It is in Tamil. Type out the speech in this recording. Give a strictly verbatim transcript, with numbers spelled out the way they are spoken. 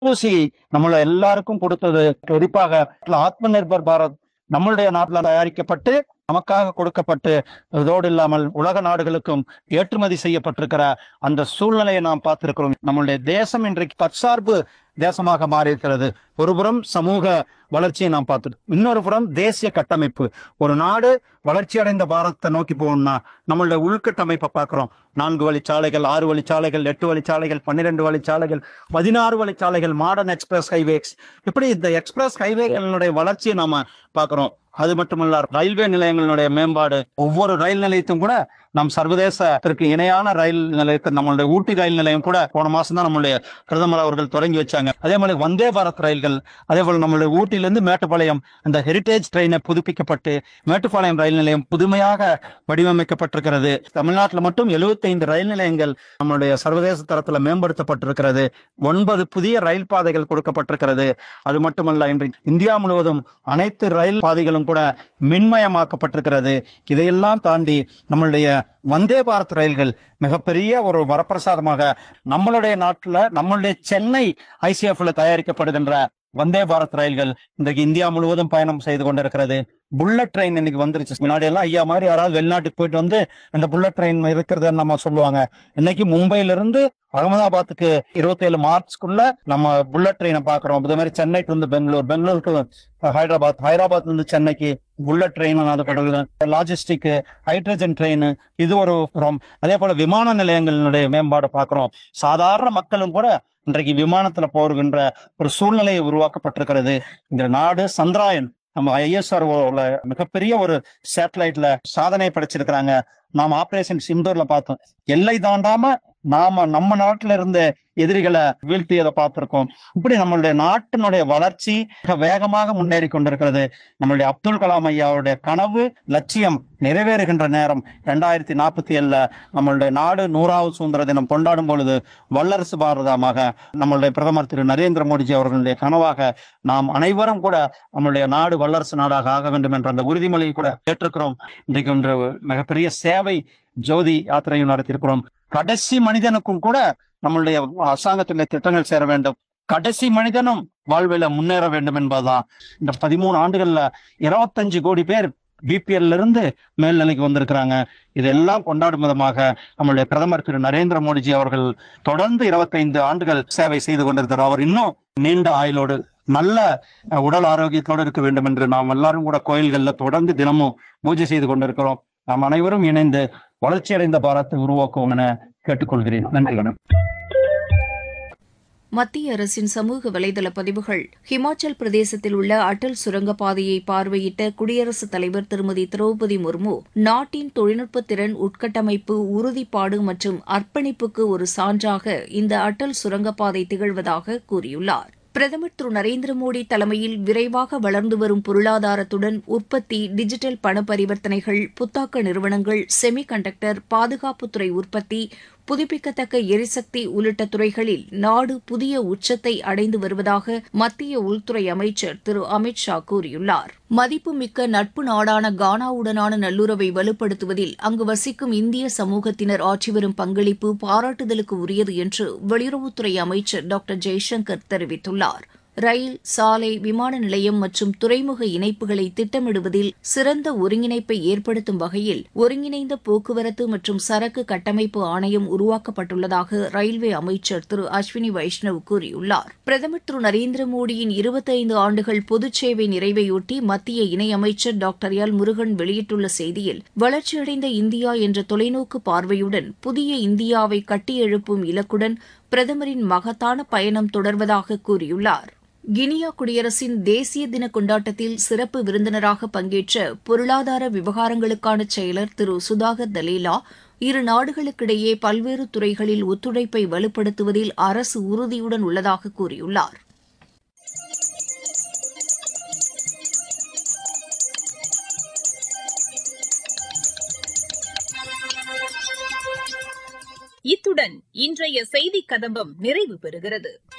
தடுப்பூசி நம்மள எல்லாருக்கும் கொடுத்தது. குறிப்பாக ஆத்ம நிர்பர் பாரத் நம்மளுடைய நாட்டில் தயாரிக்கப்பட்டு நமக்காக கொடுக்கப்பட்டு இதோடு இல்லாமல் உலக நாடுகளுக்கும் ஏற்றுமதி செய்யப்பட்டிருக்கிற அந்த சூழ்நிலையை நாம் பார்த்திருக்கிறோம். நம்மளுடைய தேசம் இன்றைக்கு தற்சார்பு தேசமாக மாறி இருக்கிறது. ஒருபுறம் சமூக வளர்ச்சியை நாம் பார்த்துட்டு, இன்னொரு புறம் தேசிய கட்டமைப்பு. ஒரு நாடு வளர்ச்சி அடைந்த பாரதத்தை நோக்கி போகணும்னா நம்மளுடைய உள்கட்டமைப்பை பார்க்கிறோம். நான்கு வழிச்சாலைகள், ஆறு வழிச்சாலைகள், எட்டு வழிச்சாலைகள், பன்னிரெண்டு வழிச்சாலைகள், பதினாறு வழிச்சாலைகள், மாடர்ன் எக்ஸ்பிரஸ் ஹைவேஸ், இப்படி இந்த எக்ஸ்பிரஸ் ஹைவேகளுடைய வளர்ச்சியை நாம பார்க்கிறோம். அது மட்டுமல்ல, ரயில்வே நிலையங்களுடைய மேம்பாடு. ஒவ்வொரு ரயில் நிலையத்தும் கூட நம் சர்வதேசத்திற்கு இணையான ரயில் நிலையத்தை, நம்மளுடைய ஊட்டி ரயில் நிலையம் கூட போன மாசம் தான் நம்மளுடைய பிரதமர் அவர்கள் தொடங்கி வச்சாங்க. அதே மாதிரி வந்தே பாரத் ரயில்கள், அதே போல நம்மளுடைய ஊட்டியிலிருந்து மேட்டுப்பாளையம் அந்த ஹெரிட்டேஜ் ட்ரெயினை புதுப்பிக்கப்பட்டு மேட்டுப்பாளையம் ரயில் நிலையம் புதுமையாக வடிவமைக்கப்பட்டிருக்கிறது. தமிழ்நாட்டில் மட்டும் எழுபத்தி ஐந்து ரயில் நிலையங்கள் நம்மளுடைய சர்வதேச தரத்தில் மேம்படுத்தப்பட்டிருக்கிறது. ஒன்பது புதிய ரயில் பாதைகள் கொடுக்கப்பட்டிருக்கிறது. அது மட்டுமல்ல, இன்று இந்தியா முழுவதும் அனைத்து ரயில் பாதைகளும் கூட மின்மயமாக்கப்பட்டிருக்கிறது. இதையெல்லாம் தாண்டி நம்மளுடைய வந்தே பாரத் ரயில்கள் மிகப்பெரிய ஒரு வரப்பிரசாதமாக நம்மளுடைய நாட்டுல, நம்மளுடைய சென்னை ஐசிஎஃப்ல தயாரிக்கப்படுகின்ற வந்தே பாரத் ரயில்கள் இன்றைக்கு இந்தியா முழுவதும் பயணம் செய்து கொண்டிருக்கிறது. புல்லட் ட்ரெயின் இன்னைக்கு வந்துருச்சு. முன்னாடி எல்லாம் ஐயா மாதிரி யாராவது வெளிநாட்டுக்கு போயிட்டு வந்து இந்த புல்லட் ட்ரெயின் இருக்கிறத நம்ம சொல்லுவாங்க. இன்னைக்கு மும்பையில இருந்து அகமதாபாத்துக்கு இருபத்தி ஏழு மார்ச்க்குள்ள நம்ம புல்லட் ட்ரெயினை பாக்குறோம். இதே மாதிரி சென்னை டு பெங்களூர், பெங்களூர் டு ஹைதராபாத், ஹைதராபாத் இருந்து சென்னைக்கு bullet train நடப்படுகிறது. Logistic, hydrogen train, இது ஒரு புறம். அதே போல விமான நிலையங்களுடைய மேம்பாடு பார்க்கிறோம். சாதாரண மக்களும் கூட இன்றைக்கு விமானத்துல போகின்ற ஒரு சூழ்நிலையை உருவாக்கப்பட்டிருக்கிறது. இந்த நாடு சந்திராயன், நம்ம ஐஎஸ்ஆர்ஓல மிகப்பெரிய ஒரு சேட்டலைட்ல சாதனை படைச்சிருக்கிறாங்க. நாம் ஆபரேஷன் சிந்தூர்ல பார்த்தோம். எல்லை தாண்டாம நாம நம்ம நாட்டில இருந்த எதிரிகளை வீழ்த்தியதை பார்த்திருக்கோம். இப்படி நம்மளுடைய நாட்டினுடைய வளர்ச்சி மிக வேகமாக முன்னேறி கொண்டிருக்கிறது. நம்மளுடைய அப்துல் கலாம் ஐயாவுடைய கனவு லட்சியம் நிறைவேறுகின்ற நேரம் இரண்டாயிரத்தி நாற்பத்தி ஏழுல நம்மளுடைய நாடு நூறாவது சுதந்திர தினம் கொண்டாடும் பொழுது வல்லரசு பாரதமாக நம்மளுடைய பிரதமர் திரு நரேந்திர மோடிஜி அவர்களுடைய கனவாக நாம் அனைவரும் கூட நம்மளுடைய நாடு வல்லரசு நாடாக ஆக வேண்டும் என்ற அந்த உறுதிமொழியை கூட ஏற்றிருக்கிறோம். இன்றைக்கு ஒன்று மிகப்பெரிய சேவை ஜோதி யாத்திரையும் நடத்தியிருக்கிறோம். கடைசி மனிதனுக்கும் கூட நம்மளுடைய அரசாங்கத்தினுடைய திட்டங்கள் சேர வேண்டும். கடைசி மனிதனும் வாழ்வில முன்னேற வேண்டும் என்பதுதான். இந்த பதிமூணு ஆண்டுகள்ல இருபத்தஞ்சு கோடி பேர் பிபிஎல்ல இருந்து மேல்நிலைக்கு வந்திருக்கிறாங்க. இதெல்லாம் கொண்டாடும் விதமாக நம்மளுடைய பிரதமர் திரு நரேந்திர மோடிஜி அவர்கள் தொடர்ந்து இருபத்தைந்து ஆண்டுகள் சேவை செய்து கொண்டிருக்கிறார். அவர் இன்னும் நீண்ட ஆயுளோடு நல்ல உடல் ஆரோக்கியத்தோடு இருக்க வேண்டும் என்று நாம் எல்லாரும் கூட கோயில்கள்ல தொடர்ந்து தினமும் பூஜை செய்து கொண்டிருக்கிறோம். நாம் அனைவரும் இணைந்து வளர்ச்சியடைந்த பாரத்தை உருவாக்குவோம் என கேட்டுக்கொள்கிறேன். நன்றி. மத்திய அரசின் சமூக வலைதள பதிவுகள். ஹிமாச்சல் பிரதேசத்தில் உள்ள அடல் சுரங்கப்பாதையை பார்வையிட்ட குடியரசுத் தலைவர் திருமதி திரௌபதி முர்மு, நாட்டின் தொழில்நுட்ப திறன், உட்கட்டமைப்பு, உறுதிப்பாடு மற்றும் அர்ப்பணிப்புக்கு ஒரு சான்றாக இந்த அடல் சுரங்கப்பாதை திகழ்வதாக கூறியுள்ளார். பிரதமர் திரு நரேந்திர மோடி தலைமையில் விரைவாக வளர்ந்து வரும் பொருளாதாரத்துடன் உற்பத்தி, டிஜிட்டல் பண பரிவர்த்தனைகள், புத்தாக்க நிறுவனங்கள், செமி கண்டக்டர், பாதுகாப்புத்துறை உற்பத்தி, புதுப்பிக்கத்தக்க எரிசக்தி உள்ளிட்ட துறைகளில் நாடு புதிய உச்சத்தை அடைந்து வருவதாக மத்திய உள்துறை அமைச்சர் திரு அமித் ஷா கூறியுள்ளார். மதிப்புமிக்க நட்பு நாடான கானாவுடனான நல்லுறவை வலுப்படுத்துவதில் அங்கு வசிக்கும் இந்திய சமூகத்தினர் ஆற்றி வரும் பங்களிப்பு பாராட்டுதலுக்கு உரியது என்று வெளியுறவுத்துறை அமைச்சர் டாக்டர் ஜெய்சங்கர் தெரிவித்துள்ளார். ரயில், சாலை, விமான நிலையம் மற்றும் துறைமுக இணைப்புகளை திட்டமிடுவதில் சிறந்த ஒருங்கிணைப்பை ஏற்படுத்தும் வகையில் ஒருங்கிணைந்த போக்குவரத்து மற்றும் சரக்கு கட்டமைப்பு ஆணையம் உருவாக்கப்பட்டுள்ளதாக ரயில்வே அமைச்சர் திரு அஸ்வினி வைஷ்ணவ் கூறியுள்ளார். பிரதமர் திரு நரேந்திர மோடியின் இருபத்தைந்து ஆண்டுகள் பொதுச் சேவை நிறைவையொட்டி மத்திய இணையமைச்சர் டாக்டர் எல் முருகன் வெளியிட்டுள்ள செய்தியில், வளர்ச்சியடைந்த இந்தியா என்ற தொலைநோக்கு பார்வையுடன் புதிய இந்தியாவை கட்டியெழுப்பும் இலக்குடன் பிரதமரின் மகத்தான பயணம் தொடர்வதாக கூறியுள்ளார். கினியா குடியரசின் தேசிய தின கொண்டாட்டத்தில் சிறப்பு விருந்தினராக பங்கேற்ற பொருளாதார விவகாரங்களுக்கான செயலர் திரு சுதாகர் தலேலா, இரு நாடுகளுக்கிடையே பல்வேறு துறைகளில் ஒத்துழைப்பை வலுப்படுத்துவதில் அரசு உறுதியுடன் உள்ளதாக கூறியுள்ளார். இத்துடன் இன்றைய செய்திக் கதம்பம் நிறைவு பெறுகிறது.